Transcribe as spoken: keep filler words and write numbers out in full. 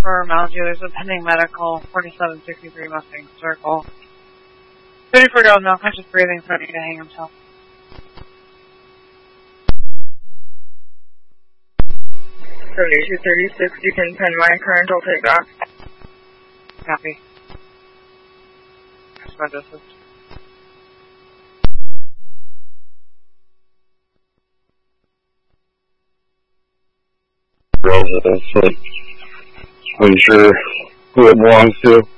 for Mountain Dew. There's a pending medical, forty-seven sixty-three Mustang Circle. thirty-four year old male, conscious breathing, threatening to hang himself. seventy-two thirty-six, you can pin my current, I'll take that. Copy. Respond to assist. Residence, so unsure who it belongs to.